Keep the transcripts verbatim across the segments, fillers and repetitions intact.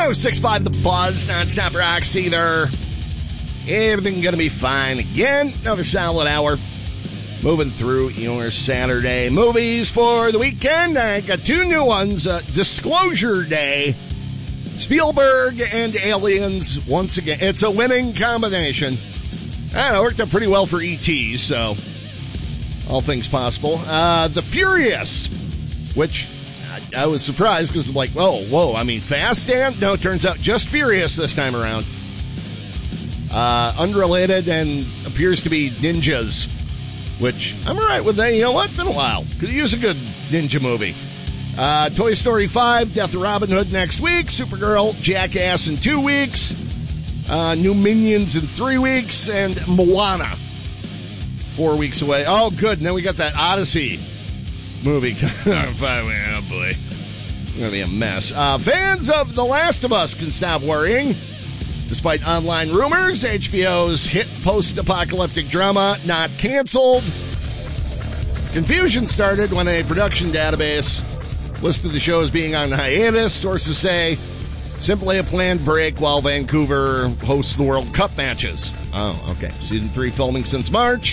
oh six point five The Buzz, non-stop rock, see there. Everything gonna be fine again. Another solid hour. Moving through your Saturday movies for the weekend. I got two new ones. Uh, Disclosure Day. Spielberg and Aliens, once again. It's a winning combination. And it worked out pretty well for E T, so all things possible. Uh, The Furious, which I, I was surprised because, like, whoa, whoa, I mean, Fast and? No, it turns out just Furious this time around. Uh, unrelated and appears to be ninjas, which I'm all right with that. You know what? Been a while. Could use a good ninja movie. Uh, Toy Story five, Death of Robin Hood next week. Supergirl, Jackass in two weeks. Uh, new Minions in three weeks. And Moana, four weeks away. Oh, good. And then we got that Odyssey movie. Oh, boy. It's going to be a mess. Uh, fans of The Last of Us can stop worrying. Despite online rumors, H B O's hit post-apocalyptic drama not canceled. Confusion started when a production database listed the show as being on hiatus. Sources say simply a planned break while Vancouver hosts the World Cup matches. Oh, okay. Season three filming since March.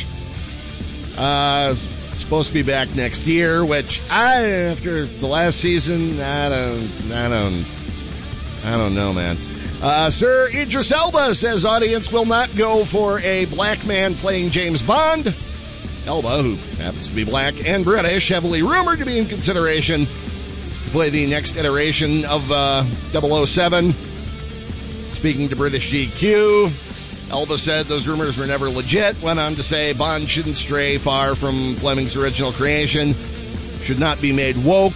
Uh, supposed to be back next year, which I, after the last season, I don't, I don't, I don't know, man. Uh, Sir Idris Elba says audience will not go for a black man playing James Bond. Elba, who happens to be black and British, heavily rumored to be in consideration to play the next iteration of uh, double oh seven. Speaking to British G Q, Elba said those rumors were never legit. Went on to say Bond shouldn't stray far from Fleming's original creation, should not be made woke.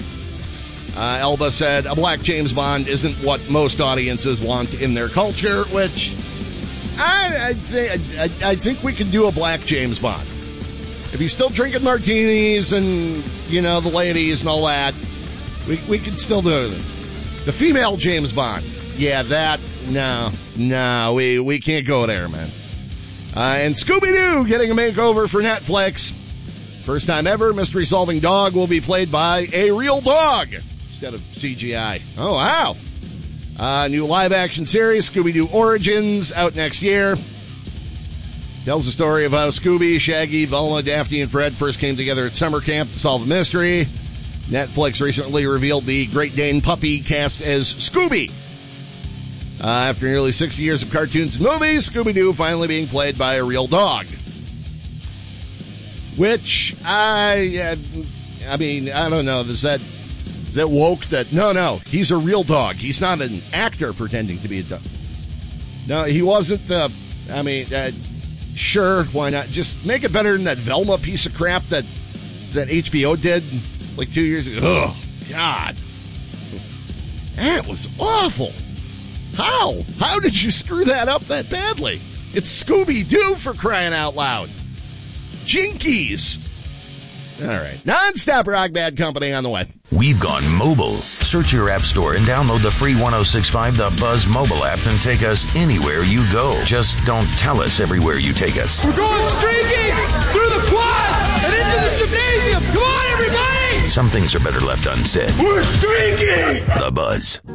Uh, Elba said, a black James Bond isn't what most audiences want in their culture, which I, I, th- I, I think we can do a black James Bond. If he's still drinking martinis and, you know, the ladies and all that, we, we can still do it. The female James Bond, yeah, that, no, no, we, we can't go there, man. Uh, and Scooby-Doo getting a makeover for Netflix. First time ever, mystery solving dog will be played by a real dog instead of C G I. Oh, wow. Uh, new live-action series, Scooby-Doo Origins, out next year. Tells the story of how Scooby, Shaggy, Velma, Daphne, and Fred first came together at summer camp to solve a mystery. Netflix recently revealed the Great Dane puppy cast as Scooby. Uh, after nearly sixty years of cartoons and movies, Scooby-Doo finally being played by a real dog. Which, I, uh, I mean, I don't know, is that... Is that woke that, no, no, he's a real dog. He's not an actor pretending to be a dog. No, he wasn't the, I mean, uh, sure, why not? Just make it better than that Velma piece of crap that, that H B O did like two years ago. Oh, God. That was awful. How? How did you screw that up that badly? It's Scooby-Doo, for crying out loud. Jinkies. All right. Non-stop rock band company on the way. We've gone mobile. Search your app store and download the free ten sixty-five The Buzz mobile app and take us anywhere you go. Just don't tell us everywhere you take us. We're going streaking through the quad and into the gymnasium. Come on, everybody! Some things are better left unsaid. We're streaking! The Buzz.